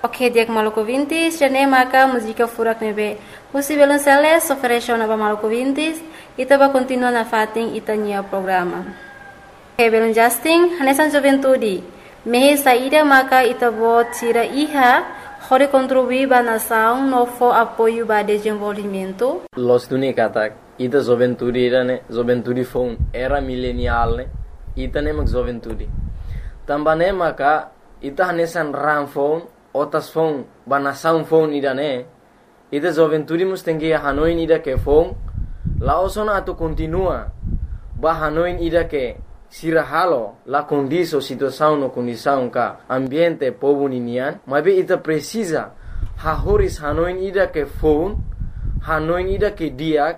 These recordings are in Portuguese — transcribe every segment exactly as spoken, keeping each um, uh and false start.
Ok, dia Maluku Vintis, jane maka música furak nebe. Husi Belonceles oferece na Maluku Vintis, ita ba continua na fating ita nia programa. Ok, Belon Justin, hanesan Juventude. Mehe saída maka ita bo tira iha, hore contribuir ba nação no fo apoio ba desenvolvimento. Los tuni katak, ita Juventude ira ne, Juventude phone era milenial ne, ita ne mak Juventude. Tambane maka ita hanesan ram phone, otas phone ba nação phone ida ne, ita Juventude mus tengi Hanoi ida ke phone, laosona atu continua ba Hanoi ida ke sirahalo la condição situação no condição ka ambiente povo ninian, mas ita precisa ha horis Hanoi ida ke phone, Hanoi ida ke diak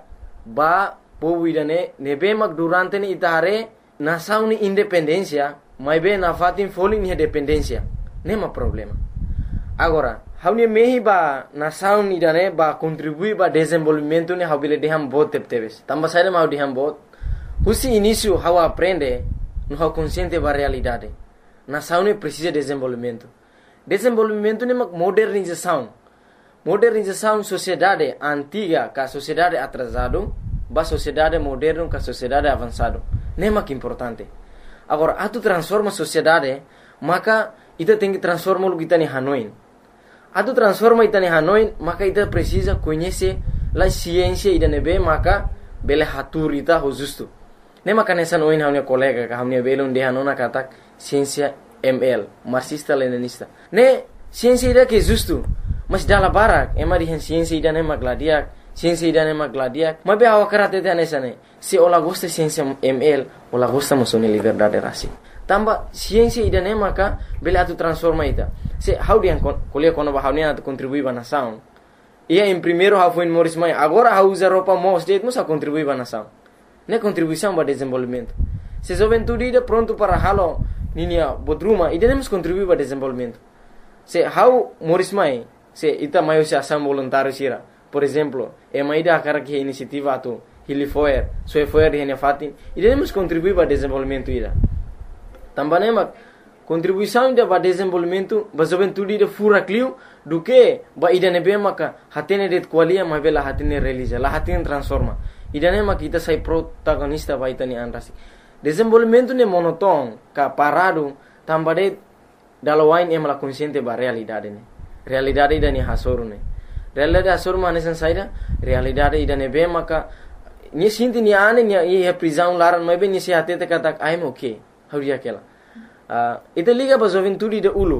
ba povo ida ne nebe mak durante ni ita hare nação ni independência, mas be na fatin foling ni dependência, nema problema. Agora, hauni mehi ba nação ni dane ba contribuir ba desenvolvimento ni habile deham bot tepteves. Tamba saída mau deham bot. Husi início how aprende no how consciente ba realidade. Nação ni precisa de desenvolvimento. Desenvolvimento ni mak modernização. Modernização sociedade antiga ka sociedade atrasado, ba sociedade moderno ka sociedade avançado. Nem mak importante. Agora, atu transforma sociedade, maka ita tem que transformar o kita ni Hanoi. Atu transforma ita ni Hanoi, maka ita precisa conhecer la ciência ida nebe, maka bele hatur ita ho justo. Ne maka nessa noin haunia colega ka haunia belon de hanona katak ciência M L, marxista leninista. Ne ciência ida que justo, mas dala barak, ema di ciência ida ne magladiak, ciência ida ne magladiak. Mas be awa karate te nessa ne. Se ola gosta ciência M L, ola gosta mosone liberdade rasi. Tamba ciência ida ne maka bele atu transforma ita. Se how dia kuliah kono ba haunia atu contribui ba nação. Ia em primeiro how foi em Morris Mai, agora how usa roupa mos de musa contribui ba nação. Ne contribuição ba desenvolvimento. Se juventude ida pronto para halo ninia bodruma, ida nemos contribui ba desenvolvimento. Se how Morris Mai, se ita maio se ação voluntário sira. Por exemplo, e mai da cara que iniciativa atu Hilifoer, so foer de fatin, ida nemos contribui ba desenvolvimento ida. Também mak contribuição ida ba desenvolvimento ba juventude ida fura clio do que ba ida nebe maka hatene det qualia ma bela hatene realiza, la hatene transforma. Ida ne mak ita sai protagonista ba ita ni anrasi. Desenvolvimento ne monoton ka parado tambade dalawain em la consciente ba realidade ne. Realidade ida ni hasoru ne. Realidade hasoru ma nesan saida, realidade ida nebe maka ni sinti ni ane ni e prisão laran ma be ni se hatete katak I'm okay. How dia kela. Uh, ita liga ba juventude de ulu.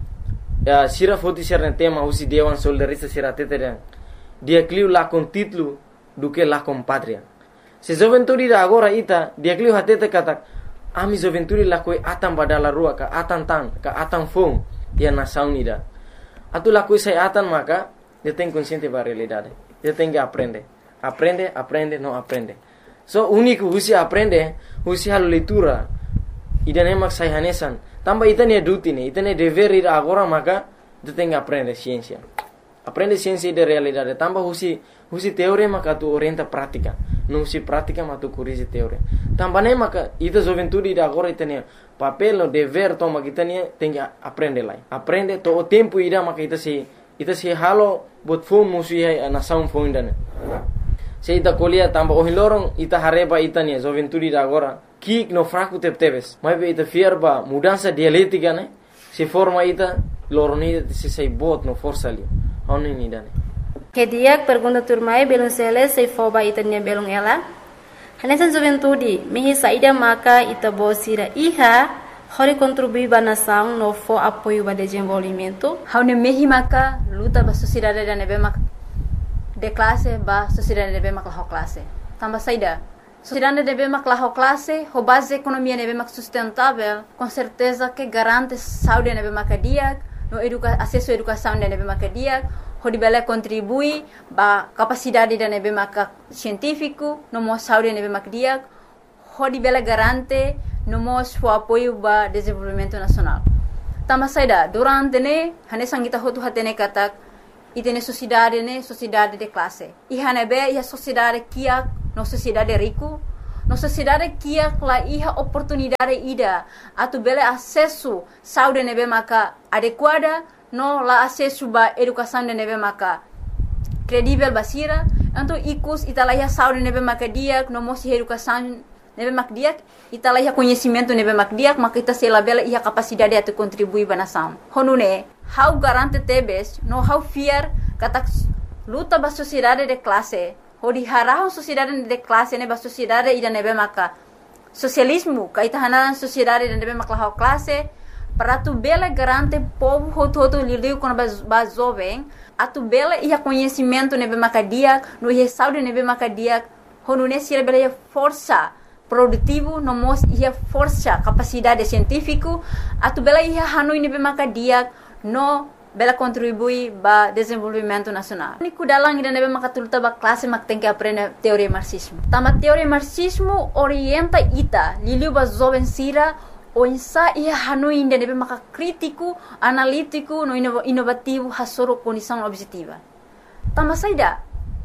Uh, sira foti sira tema usi dewan soldarista sira tete dan. Dia clio la con título do que la con patria. Se juventude da agora ita dia clio hatete katak ami juventude la koi atan badala rua ka atan tan ka atan fong dia nação nida. Atu la koi sai atan maka dia tem consciente ba realidade. Dia tem que aprender. Aprende, aprende, não aprende. So único usi aprende, usi halo leitura. Ida ne mak sai hanesan. Tamba ita ne duty ne, ita ne dever ida agora maka dia tem que aprender ciência. Aprende ciência de realidade. Tamba husi husi teoria maka tu orienta prática. Não husi prática mas tu corrige teoria. Tamba ne maka ita juventude ida agora ita ne papel no dever toma kita ne tem que aprender lá. Aprende to o tempo ida maka ita se ita se halo bot phone musi a nação phone dane. Se ita colia tamba o hilorong ita hareba ita ne juventude ida agora kik no fraco tepteves. Mas be ita fierba mudança dialética ne. Se forma ita loroni se sai bot no força ali. Onu ini dane. Que dia pergunta turmai belum sele sei foba itanya belum ela. Hanesan juventude mehi saída maka ita bosira iha hori contribuir ba nação no fo apoio ba desenvolvimento. Haune mehi maka luta ba sociedade da nebe mak de classe ba sociedade nebe mak la classe. Tamba saída. Sociedade nebe mak la classe, ho base economia nebe mak sustentável, com certeza que garante saúde nebe mak dia, no educa acesso à educação nebe mak dia. Hodi bela contribui ba capacidade da nebe maka científico no mo saúde nebe mak dia hodi bela garante no mo o apoio ba desenvolvimento nacional. Tama saida durante ne hane sangita hotu hatene katak itene sociedade ne sociedade de classe. I hane be ia sociedade kia no sociedade rico no sociedade kia la iha oportunidade ida atu bela acesso saúde nebe maka adequada no la acesso ba educação de nebe maka credível basira, então icus italaya saúde nebe maka diak, no mosi educação nebe mak diak, italaya conhecimento nebe mak diak, maka ita se labela ia capacidade de contribuir ba nação. Honune, how garante tebes, no how fear kata luta ba sociedade de classe, ho di harahon sociedade de classe ne ba sociedade ida nebe maka socialismo, kaita hanaran sociedade de nebe maka classe, para tu bela garante povo hoto lidiu com ba jovem, a tu bela ia conhecimento nebe maka diak, no ia saúde nebe maka diak, honune sira bela ia força produtivo, no mos ia força capacidade científico, a tu bela ia hanui nebe maka diak, no bela contribui ba desenvolvimento nacional. Ni kudalang ida nebe maka tuluta ba classe mak tem que aprender teoria marxismo. Tama teoria marxismo orienta ita liliu ba jovem sira o insa ia hanui ida nebe maka crítico, analítico, no inovativo hasoro condição objetiva. Tama saida.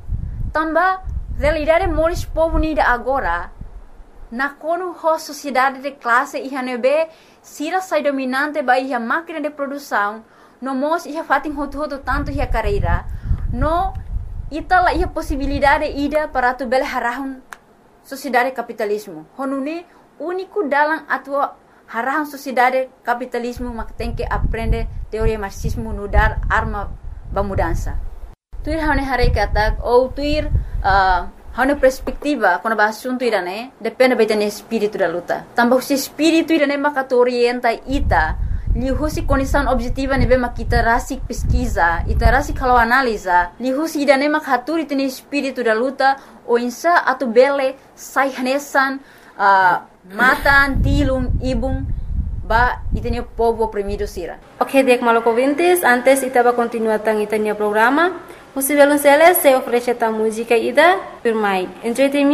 Tamba realidade moris povo nida agora na kono ho sociedade de classe ia nebe sira sai dominante ba ia máquina de produção, no mos ia fatin hoto tanto ia carreira, no itala ia possibilidade ida para tu bela harahun sociedade capitalismo. Honune único dalam atua harahun sociedade capitalismo mak tem que aprender teoria marxismo no dar arma ba mudança. Tuir hane hare kata ou tuir uh, hane perspectiva quando ba assunto irane depende ba tene espírito da luta. Tambah se espírito irane maka orienta ita lihusi condição objetiva nebe makita rasik pesquisa, ita rasik kalau analisa, lihusi idane mak haturi tene espírito da luta o insa atu bele sai hanesan uh, matan tilum ibung ba itene povo oprimido sira. Ok, dek maloko vintis, antes ita ba continuar tang itanya programa. Musivelun Celes se oferece ta música ida, firmai. Entretenimento